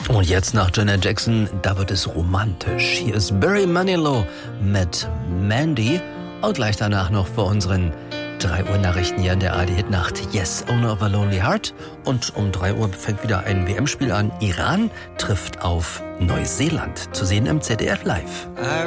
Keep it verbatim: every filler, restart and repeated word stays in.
Und jetzt nach Janet Jackson, da wird es romantisch. Hier ist Barry Manilow mit Mandy. Und gleich danach noch für unseren drei Uhr Nachrichten hier in der A R D-Hitnacht. Yes, Owner of a Lonely Heart. Und um drei Uhr fängt wieder ein W M-Spiel an. Iran trifft auf Neuseeland. Zu sehen im Z D F Live.